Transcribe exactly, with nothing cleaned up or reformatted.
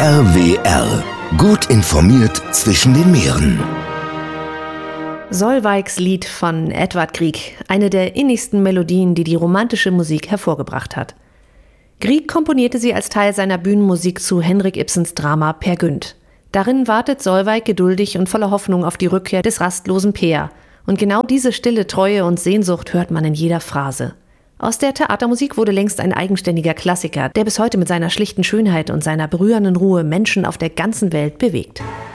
R W R. Gut informiert zwischen den Meeren. Solveigs Lied von Edvard Grieg, eine der innigsten Melodien, die die romantische Musik hervorgebracht hat. Grieg komponierte sie als Teil seiner Bühnenmusik zu Henrik Ibsens Drama Peer Gynt. Darin wartet Solveig geduldig und voller Hoffnung auf die Rückkehr des rastlosen Peer. Und genau diese stille Treue und Sehnsucht hört man in jeder Phrase. Aus der Theatermusik wurde längst ein eigenständiger Klassiker, der bis heute mit seiner schlichten Schönheit und seiner berührenden Ruhe Menschen auf der ganzen Welt bewegt.